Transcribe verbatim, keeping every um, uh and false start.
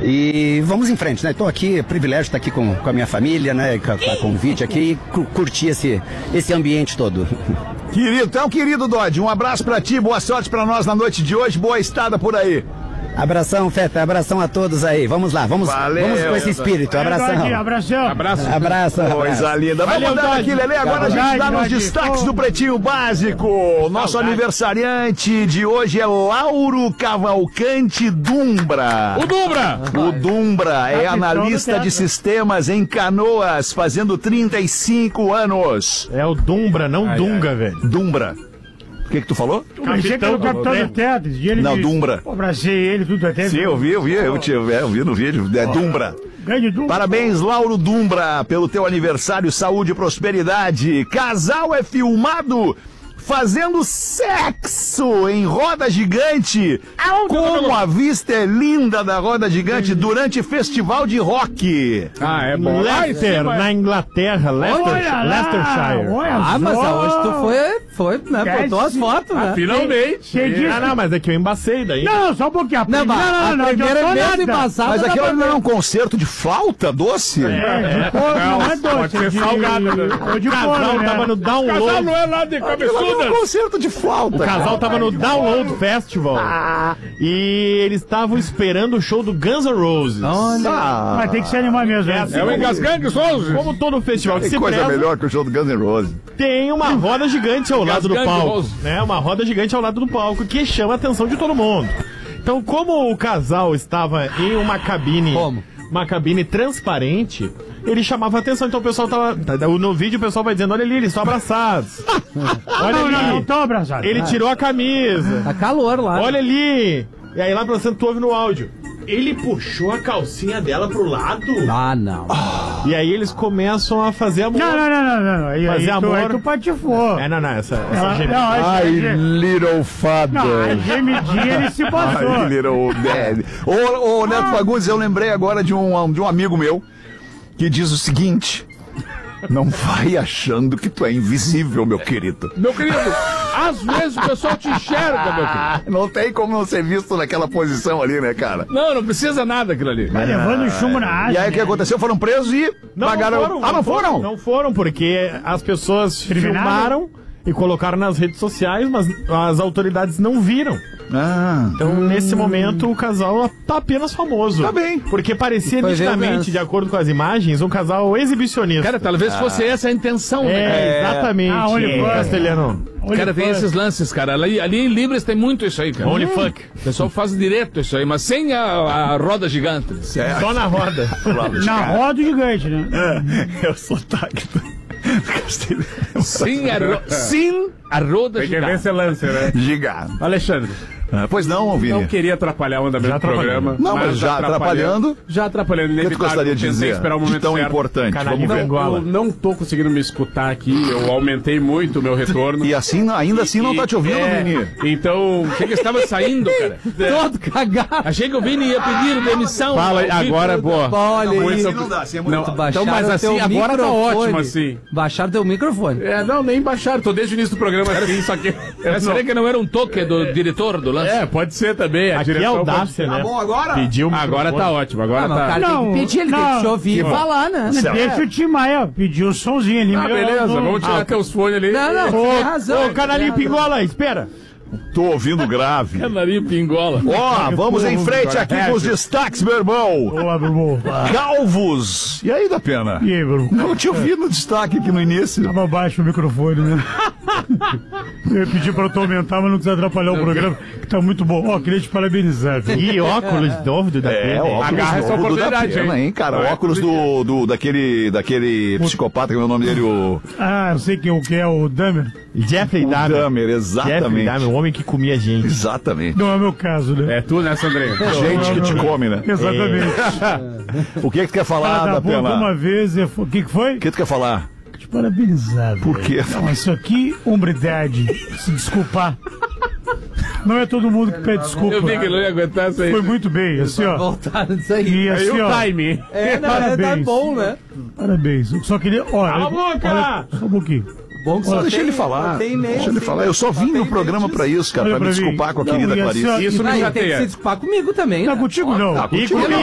E vamos em frente, né? Tô aqui, é privilégio estar aqui com, com a minha família, né? Com a convite aqui e cu- curtir esse, esse ambiente todo. Querido, então, querido Dodge, um abraço pra ti, boa sorte pra nós na noite de hoje, boa estada por aí. Abração, Feta, abração a todos aí. Vamos lá, vamos, Valeu. vamos com esse espírito. Abração. Abração. Abraço. Abraço. Coisa abraço. linda. Vamos Valeu, dar Dodge. aqui, Lelê. Agora a gente Saudade, dá nos Dodge. destaques do Pretinho Básico. Nosso aniversariante de hoje é Lauro Cavalcante Dumbra. O Dumbra! O Dumbra é Capitão analista do de teatro. sistemas em Canoas, fazendo trinta e cinco anos. É o Dumbra, não Dunga, velho. Dumbra. O que que tu falou? Eu achei que era o capitão do teatro. esse dia ele Não, me- Dumbra. Eu abracei ele, tudo até. Sim, eu vi, eu vi, eu, te, é, eu vi no vídeo. É Dumbra. Grande Dumbra. Parabéns, Lauro Dumbra, pelo teu aniversário, saúde e prosperidade. Casal é filmado fazendo sexo em roda gigante. Como a vista é linda da roda gigante durante festival de rock. Ah, é bom. Lá em Leicester, cima, na Inglaterra, Leicester, Olha lá, Leicestershire. olha Ah, mas só. hoje tu foi, foi, né? Quer Botou as se- fotos, né? Finalmente. Você disse Ah, não, mas é que eu embacei daí. Não, só um pouquinho. A Não, primeira, mas não, a não, primeira adiantou vez nada. embaçada Mas dá aquilo pra não é ver. um concerto de flauta doce? É, de couro, não é doce. Pode ser é de- salgado, né? Ou de O casal couro, né? tava no Casal download. não é lá de Aquilo é um cabeçudas. concerto de flauta. O casal tava no Download Festival e eles estavam esperando o show do Guns N' Roses. Ah, Mas tem que se animar mesmo. É né? assim, É o Engasgangue, Souza. Como todo festival que tem se coisa preza, melhor que o show do Guns N' Roses. tem uma roda gigante ao lado do Gasgangue palco, Rose. né? Uma roda gigante ao lado do palco que chama a atenção de todo mundo. Então, como o casal estava em uma cabine, Como? uma cabine transparente, ele chamava a atenção. Então o pessoal tava, no vídeo o pessoal vai dizendo: olha ali, eles estão abraçados. Olha Não, não, não ali, tô abraçado. ele tirou a camisa. Tá calor lá. Olha ali. E aí lá pra cima tu ouve no áudio. Ele puxou a calcinha dela pro lado. Ah, não. E aí eles começam a fazer amor. Não, não, não, não, não. Aí, Fazer aí, tu, amor. aí tu patifou. É, não, não, essa, essa Ela- geme- não, a Ai, geme- little father. não, a gemidinha ele se passou. Ai, little daddy. Ô, ô, Neto Fagundes, eu lembrei agora de um, de um amigo meu que diz o seguinte: não vai achando que tu é invisível, meu querido. Meu querido, às vezes o pessoal te enxerga, meu querido. Não tem como não ser visto naquela posição ali, né, cara? Não, não precisa nada aquilo ali. Vai levando chumbo na asa. E aí o que né? aconteceu? Foram presos e Não, pagaram. não foram, ah, não foram? Não foram, porque as pessoas Discriminaram? filmaram e colocaram nas redes sociais, mas as autoridades não viram. Ah, Então, nesse momento, o casal tá apenas famoso. Tá bem. Porque parecia Foi ver o nitidamente, Guns. de acordo com as imagens, um casal exibicionista. Cara, talvez fosse essa a intenção, né? é, exatamente. Ah, only é, fuck. castelhano. Cara, tem esses lances, cara. Ali, ali em Libras tem muito isso aí, cara. Only fuck. O pessoal faz direto isso aí, mas sem a, a roda gigante. Só na roda. Na roda gigante, né? é o sotaque do castelhano. Sem a, ro... sem a roda Tem que ver gigante. esse lance, né? Giga. Alexandre, Ah, pois não, Vini. não queria atrapalhar o andamento Já do programa. Não, mas já atrapalhando. Já atrapalhando, O que tu inevitável. gostaria de Tentei dizer esperar o de momento tão certo. importante? Canalha Vamos ver. Bengola. Eu não tô conseguindo me escutar aqui, eu aumentei muito o meu retorno. E assim, ainda assim não tá te ouvindo, É, Vini? Então, Achei que estava saindo, cara. Todo cagado. Achei que o Vini ia pedir demissão. fala aí, Ao vivo. agora, boa. Olha aí. Assim não dá, assim é muito. Não, Tu baixaram então, mas o assim, teu agora tá microfone. ótimo assim. Baixaram teu microfone. É, não, nem baixaram, tô desde o início do programa assim, só que... eu Mas não- será que não era um toque do diretor do lance? É, pode ser também, a Aqui é direção audácia, pode- né? Tá bom agora? Pediu o Agora microfone. tá ótimo, agora Ah, mas o tá... cara tem Não, que pedir, ele tem não. que te ouvir e falar, né? Deixa o time aí, ó. Pediu o somzinho ali. Ah, meu, beleza, do- vamos tirar Ah, teus fones ali. Não, não, Ô, tem razão. ô, canalinho tem razão. pingola, espera. Tô ouvindo grave. Canarinho pingola. Ó, vamos em frente aqui com os destaques, meu irmão. Olá, meu irmão. Calvos. E aí, da pena? E aí, meu irmão? Não te ouvi no destaque aqui no início. Tava baixo o microfone, né? Eu ia pedir pra tu aumentar, mas não quiser atrapalhar o programa, que tá muito bom. Ó, queria te parabenizar, viu? E óculos de óvulo da É, pena. óculos Agarra essa novo do da oportunidade, pena, hein? hein, cara? Não é Óculos do, do, daquele, daquele psicopata, que é o nome dele, o, Ah, eu sei que o que é o Dahmer. Jeffrey o Dahmer. Dahmer, Jeffrey exatamente. Dahmer, o homem que comia gente. Exatamente. Não é o meu caso, né? É tu, né, Sandrinho? Gente que te come, né? Exatamente. O que que tu quer falar, Cara, da da boa de pena? uma vez, eu fo- o que que foi? O que tu quer falar? Te parabenizar, Por velho. quê? Não, isso aqui, hombridade. Se desculpar. Não é todo mundo que pede desculpa. Eu vi que ele não ia aguentar isso aí. Foi muito bem, assim, ó. Voltaram disso aí. E Aí assim, o ó. time. É, não, é, tá Parabéns. bom, né? Parabéns. Eu só queria. Olha, Cala a boca! olha, só um pouquinho. Bom que só Deixa tem- ele falar. só tem e-mail, Deixa ele tem- falar. Eu só vim tem no programa e-mail pra isso, cara, Olha pra me pra mim. desculpar com a Não, querida e assim, ó, Clarice. Isso Não, me e tem que chateia. se desculpar comigo também, Tá né? contigo, não. Tá E contigo, comigo.